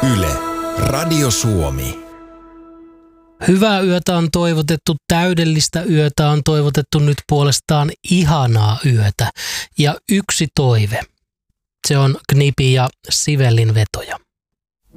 Yle, Radio Suomi. Hyvää yötä on toivotettu, täydellistä yötä on toivotettu, nyt puolestaan ihanaa yötä. Ja yksi toive, se on Knipi ja Sivellin vetoja.